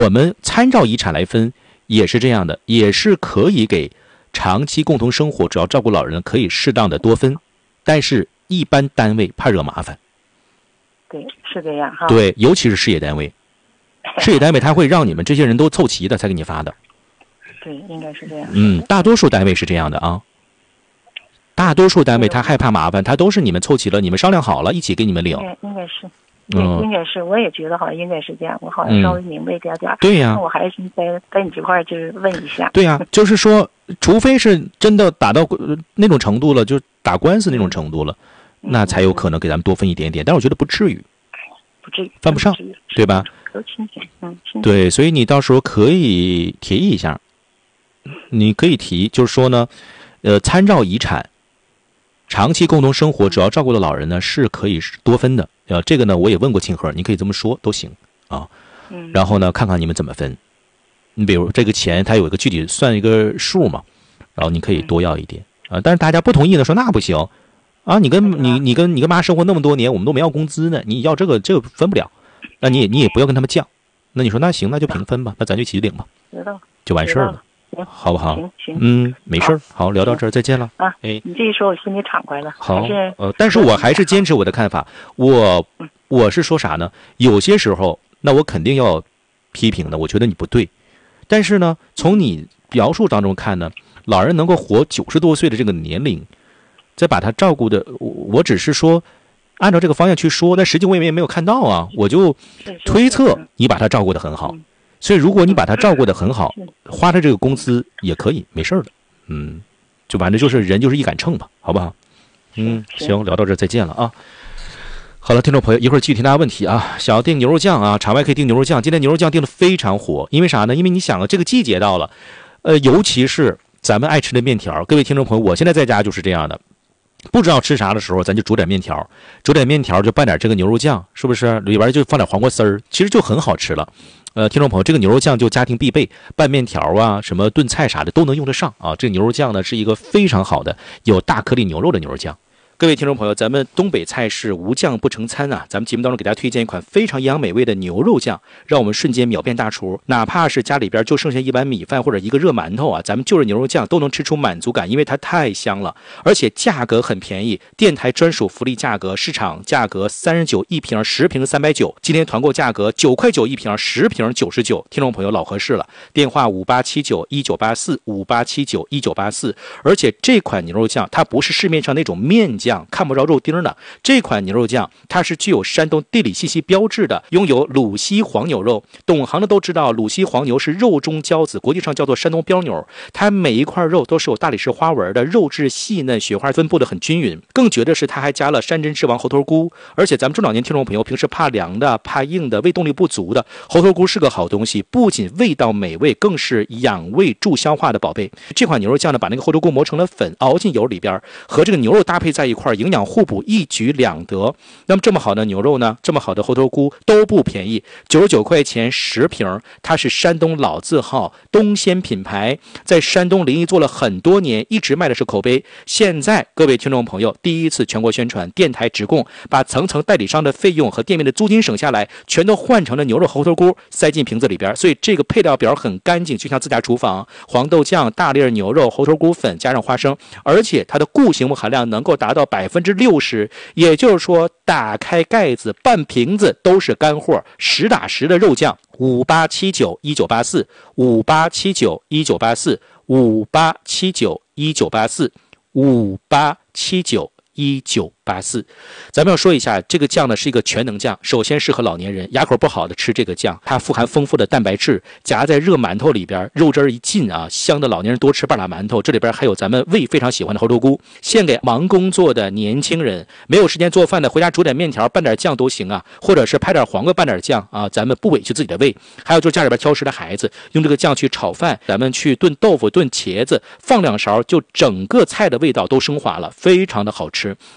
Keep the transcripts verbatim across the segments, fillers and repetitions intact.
我们参照遗产来分也是这样的，也是可以给长期共同生活主要照顾老人可以适当的多分，但是一般单位怕惹麻烦。 对，是这样哈。 对，尤其是事业单位，事业单位他会让你们这些人都凑齐的才给你发的。 对，应该是这样。 嗯，大多数单位是这样的啊。大多数单位他害怕麻烦，他都是你们凑齐了，你们商量好了，一起给你们领。 应该应该是。对，应该是，我也觉得好像应该是这样，我好像稍微明白点点。 嗯、对呀、啊， 那我还是在在你这块就是问一下。 对呀、啊，就是说，除非是真的打到那种程度了，就打官司那种程度了，嗯、那才有可能给咱们多分一点点。但是我觉得不至于， 不至于， 犯不上，对吧？ 都亲戚，嗯，亲戚。 对，所以你到时候可以提一下，你可以提，就是说呢，呃，参照遗产。长期共同生活主要照顾的老人呢是可以多分的，呃，这个呢我也问过庆和，你可以这么说都行啊。 嗯。 然后呢，看看你们怎么分。你比如这个钱，它有一个具体算一个数嘛，然后你可以多要一点啊、呃。但是大家不同意的说那不行啊，你跟你你跟你跟妈生活那么多年，我们都没要工资呢，你要这个这个分不了，那你也你也不要跟他们犟。那你说那行，那就平分吧，那咱就一起领吧，就完事儿了。好不好？ 行行， 嗯，没事儿。好，聊到这儿，再见了。 啊，哎，你这一说，我心里畅快了。 好，呃，但是我还是坚持我的看法。我我是说啥呢？有些时候，那我肯定要批评的。我觉得你不对，但是呢，从你描述当中看呢，老人能够活九十多岁的这个年龄，再把他照顾的，我只是说按照这个方向去说，但实际我也没有看到啊，我就推测你把他照顾得很好。所以，如果你把他照顾得很好，花的这个工资也可以，没事的。嗯，就反正就是人就是一杆秤吧，好不好？嗯，行，聊到这儿再见了啊。好了，听众朋友，一会儿继续听大家问题啊。想要订牛肉酱啊，场外可以订牛肉酱。今天牛肉酱订的非常火，因为啥呢？因为你想啊，这个季节到了，呃，尤其是咱们爱吃的面条。各位听众朋友，我现在在家就是这样的。不知道吃啥的时候，咱就煮点面条，煮点面条就拌点这个牛肉酱，是不是？里边就放点黄瓜丝儿，其实就很好吃了。呃，听众朋友，这个牛肉酱就家庭必备，拌面条啊，什么炖菜啥的都能用得上啊。这个牛肉酱呢是一个非常好的有大颗粒牛肉的牛肉酱。各位听众朋友，咱们东北菜是无酱不成餐啊！咱们节目当中给大家推荐一款非常营养美味的牛肉酱，让我们瞬间秒变大厨。哪怕是家里边就剩下一碗米饭或者一个热馒头啊，咱们就着牛肉酱都能吃出满足感，因为它太香了，而且价格很便宜，电台专属福利价格，市场价格三十九一瓶，十瓶三百九，今天团购价格九块九一瓶，十瓶九十九。听众朋友老合适了，电话五八七九一九八四五八七九一九八四。而且这款牛肉酱它不是市面上那种面酱。看不着肉丁的这款牛肉酱，它是具有山东地理信息标志的，拥有鲁西黄牛肉。懂行的都知道，鲁西黄牛是肉中骄子，国际上叫做山东膘牛。它每一块肉都是有大理石花纹的，肉质细嫩，雪花分布的很均匀。更绝的是，它还加了山珍之王猴头菇。而且咱们中老年听众朋友平时怕凉的、怕硬的、胃动力不足的，猴头菇是个好东西，不仅味道美味，更是养胃助消化的宝贝。这款牛肉酱呢，把那个猴头菇磨成了粉，熬进油里边，和这个牛肉搭配在一块，营养互补，一举两得。那么这么好的牛肉呢，这么好的猴头菇都不便宜，九十九块钱十瓶。它是山东老字号东鲜品牌，在山东临沂做了很多年，一直卖的是口碑。现在各位听众朋友第一次全国宣传，电台直供，把层层代理商的费用和店面的租金省下来，全都换成了牛肉猴头菇，塞进瓶子里边。所以这个配料表很干净，就像自家厨房。黄豆酱、大粒牛肉、猴头菇粉加上花生，而且它的固形物含量能够达到百分之六十，也就是说打开盖子半瓶子都是干货，实打实的肉酱。五八七九一九八四五八七九一九八四五八七九一九八四五八七九一九八四。咱们要说一下，这个酱呢是一个全能酱，首先适合老年人，牙口不好的吃这个酱，它富含丰富的蛋白质，夹在热馒头里边，肉汁一进啊，香的老年人多吃半拉馒头。这里边还有咱们胃非常喜欢的猴头菇，献给忙工作的年轻人，没有时间做饭的，回家煮点面条拌点酱都行啊，或者是拍点黄瓜拌点酱啊，咱们不委屈自己的胃。还有就是家里边挑食的孩子，用这个酱去炒饭，咱们去炖豆腐、炖茄子，放两勺，就整个菜的味道都升华了，非常的好吃。电话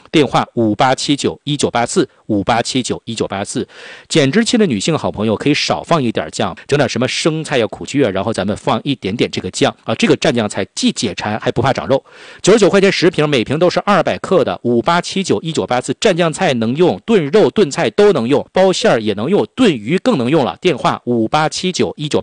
话五八七九一九八四五八七九一九八四。减脂期的女性好朋友可以少放一点酱，整点什么生菜呀、苦菊啊，然后咱们放一点点这个酱啊，这个蘸酱菜既解馋还不怕长肉。九十九块钱十瓶，每瓶都是二百克的，五八七九一九八四。蘸酱菜能用，炖肉炖菜都能用，包馅儿也能用，炖鱼更能用了。电话五八七九一九。